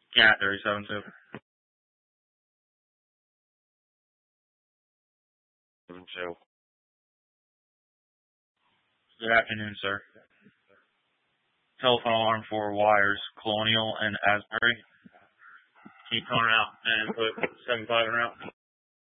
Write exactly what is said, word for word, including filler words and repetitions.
Cat three seven two. Seven two. Good afternoon, sir. Telephone alarm for wires, Colonial and Asbury. Keep coming out and put seven five in route.